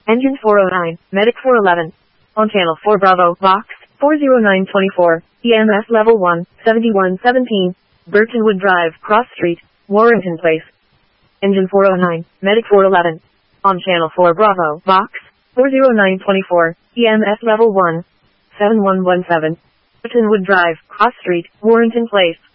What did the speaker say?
Engine 409, Medic 411. On Channel 4 Bravo, Box 40924, EMS Level 1, 7117, Burtonwood Drive, Cross Street, Warrington Place. Engine 409, Medic 411. On Channel 4 Bravo, Box 40924, EMS Level 1, 7117, Burtonwood Drive, Cross Street, Warrington Place.